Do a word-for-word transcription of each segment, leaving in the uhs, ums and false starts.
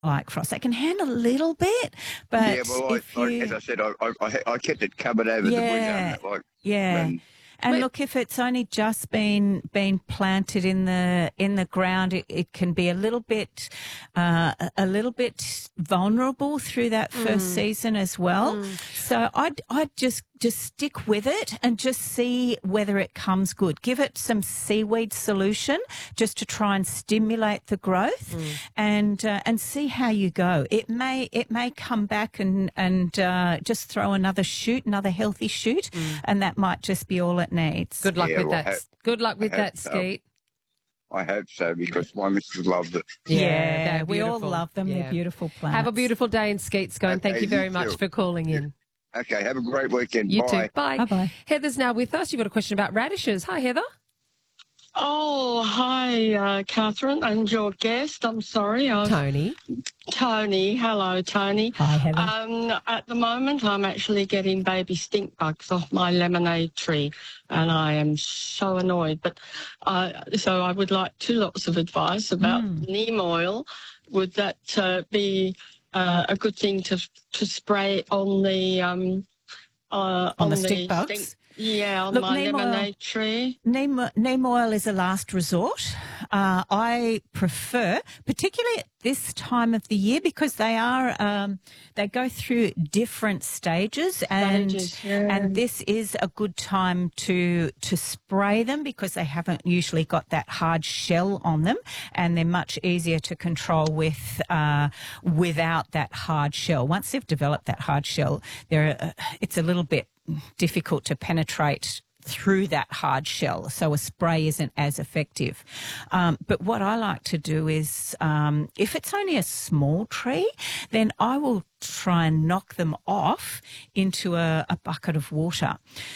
like frost. They can handle a little bit, but Yeah, well, if I, you, I, as I said, I, I, I kept it covered over yeah, the winter. Like, yeah. when, And Wait. look, if it's only just been been planted in the in the ground, it, it can be a little bit uh, a little bit vulnerable through that first Mm. season as well. Mm. So I'd I'd just just stick with it and just see whether it comes good. Give it some seaweed solution just to try and stimulate the growth, Mm. and uh, and see how you go. It may it may come back and and uh, just throw another shoot, another healthy shoot, Mm. and that might just be all it needs. Good luck Yeah, with well, that. I hope- Good luck with I that, hope so. Skeet. I hope so, because my missus loved it. Yeah, they're we all beautiful. love them. Yeah. They're beautiful plants. Have a beautiful day in Skeet Scone. Thank Okay, you very you much too. for calling in. Okay, have a great weekend. You Bye. too. Bye. Bye bye. Heather's now with us. You've got a question about radishes. Hi, Heather. Oh, hi, uh, Catherine, and your guest. I'm sorry. I was, Tony. Tony. Hello, Tony. Hi, Heather. Um, at the moment, I'm actually getting baby stink bugs off my lemonade tree, and I am so annoyed. But uh, so I would like two lots of advice about Mm. neem oil. Would that uh, be uh, a good thing to to spray on the um, uh, On the stink bugs? stink- yeah, on Look, my neem oil- lemonade tree? Neem, neem oil is a last resort. Uh, I prefer, particularly at this time of the year, because they are um, they go through different stages, and Stages, yeah. and this is a good time to to spray them because they haven't usually got that hard shell on them, and they're much easier to control with uh, without that hard shell. Once they've developed that hard shell, they're uh, it's a little bit difficult to penetrate through that hard shell, so a spray isn't as effective. Um, but what I like to do is, um, if it's only a small tree, then I will try and knock them off into a, a bucket of water.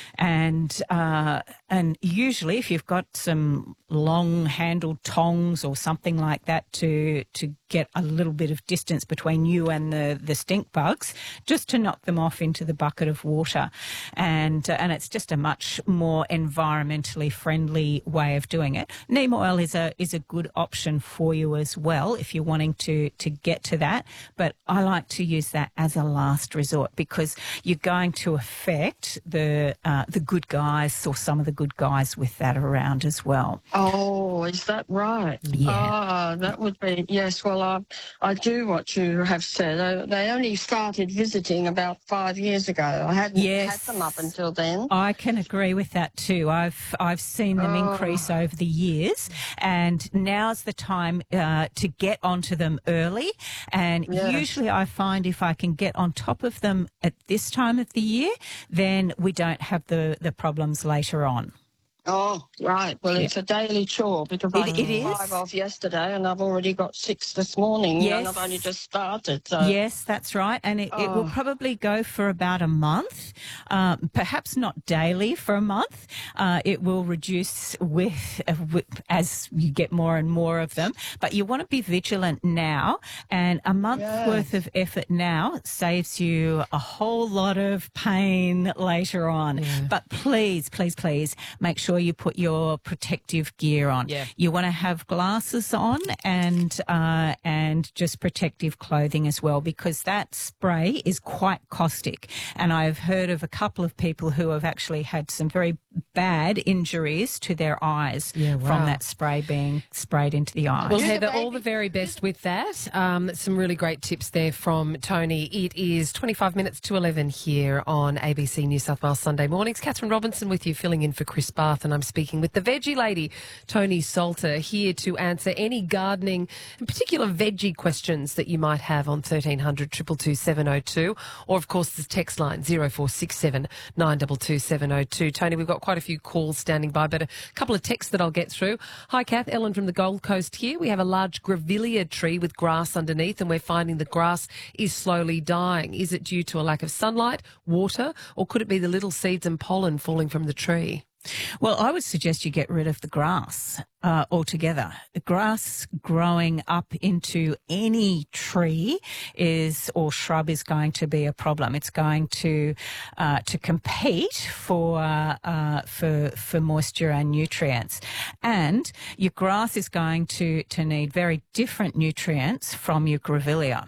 And uh, and usually if you've got some long-handled tongs or something like that to to get a little bit of distance between you and the, the stink bugs, just to knock them off into the bucket of water. And, uh, and it's just a much more environmentally friendly way of doing it. Neem oil is a is a good option for you as well if you're wanting to, to get to that. But I like to use that as a last resort because you're going to affect the uh, the good guys or some of the good guys with that around as well. Oh, is that right? Yeah. Ah, that would be, yes. Well, I, I do what you have said. Uh, They only started visiting about five years ago. I hadn't Yes. had them up until then. I can agree with that too. I've I've seen them Oh. increase over the years, and now's the time uh, to get onto them early. And Yes. usually, I find if I can get on top of them at this time of the year, then we don't have the the problems later on. Oh, right. Well, it's a daily chore because I It- it took is. five off yesterday and I've already got six this morning. Yes. And I've only just started. So. Yes, that's right. And it, it will Oh. probably go for about a month, um, perhaps not daily for a month. Uh, it will reduce with, uh, with as you get more and more of them. But you want to be vigilant now, and a month's Yes. worth of effort now saves you a whole lot of pain later on. But please, please, please make sure you put your protective gear on. Yeah. You want to have glasses on and uh, and just protective clothing as well, because that spray is quite caustic. And I've heard of a couple of people who have actually had some very bad injuries to their eyes Yeah, wow. from that spray being sprayed into the eyes. Well, Do the Heather, baby- all the very best with that. Um, some really great tips there from Tony. It is twenty-five minutes to eleven here on A B C New South Wales Sunday mornings. Catherine Robinson with you, filling in for Chris Barth, and I'm speaking with the veggie lady, Tony Salter, here to answer any gardening and particular veggie questions that you might have on thirteen hundred, two two two, seven oh two, or of course the text line zero four six seven, nine two two, seven oh two. Tony, we've got quite a few calls standing by, but a couple of texts that I'll get through. Hi, Kath. Ellen from the Gold Coast here. We have a large grevillea tree with grass underneath, and we're finding the grass is slowly dying. Is it due to a lack of sunlight, water, or could it be the little seeds and pollen falling from the tree? Well, I would suggest you get rid of the grass uh, altogether. The grass growing up into any tree is or shrub is going to be a problem. It's going to uh, to compete for uh, for for moisture and nutrients, and your grass is going to to need very different nutrients from your grevillea.